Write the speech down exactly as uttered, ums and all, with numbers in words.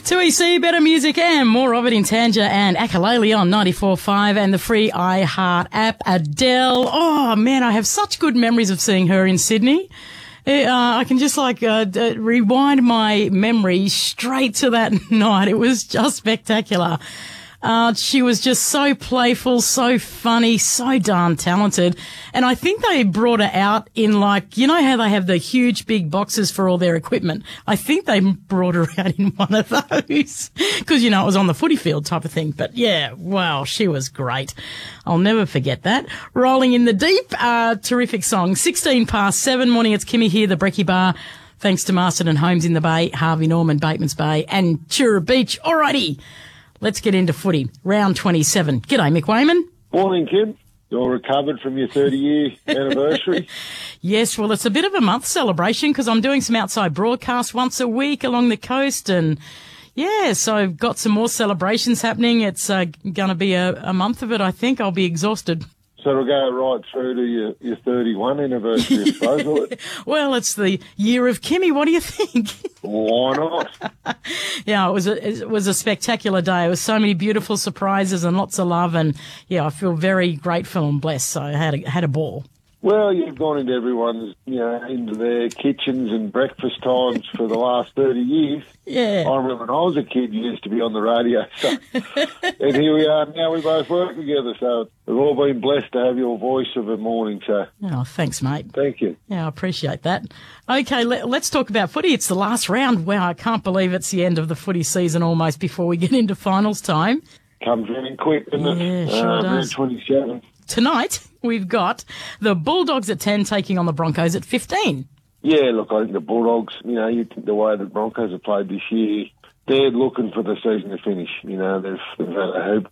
two E C, better music and more of it in Tanja and Akalele on ninety-four point five and the free iHeart app. Adele, oh man, I have such good memories of seeing her in Sydney. Uh, I can just like uh, d- rewind my memory straight to that night. It was just spectacular. Uh, she was just so playful, so funny, so darn talented. And I think they brought her out in like, you know how they have the huge big boxes for all their equipment? I think they brought her out in one of those because, you know, it was on the footy field type of thing. But yeah, wow, she was great. I'll never forget that. Rolling in the Deep, uh, terrific song. sixteen past seven, morning, it's Kimmy here, the Brekkie Bar. Thanks to Marston Homes in the Bay, Harvey Norman, Batemans Bay and Chura Beach. Alrighty. Let's get into footy. Round twenty-seven. G'day, Mick Wayman. Morning, Kim. You're recovered from your thirty-year anniversary? Yes, well, it's a bit of a month celebration because I'm doing some outside broadcasts once a week along the coast and, yeah, so I've got some more celebrations happening. It's uh, going to be a, a month of it, I think. I'll be exhausted. So it'll go right through to your, your thirty-one anniversary, I suppose, will it? Well, it's the year of Kimmy. What do you think? Why not? Yeah, it was a, it was a spectacular day. It was so many beautiful surprises and lots of love. And, yeah, I feel very grateful and blessed. So I had a, had a ball. Well, you've gone into everyone's, you know, into their kitchens and breakfast times for the last thirty years. Yeah. I remember when I was a kid, you used to be on the radio. So, and here we are now, we both work together. So we've all been blessed to have your voice of a morning. So Oh, thanks, mate. Thank you. Yeah, I appreciate that. Okay, let, let's talk about footy. It's the last round. Wow, I can't believe it's the end of the footy season almost before we get into finals time. Comes running quick, doesn't Yeah, it? sure uh, does. twenty-seven. Tonight, we've got the Bulldogs at ten taking on the Broncos at fifteen. Yeah, look, I think the Bulldogs, you know, you think the way the Broncos have played this year, they're looking for the season to finish. You know, they've, they've had a hoop,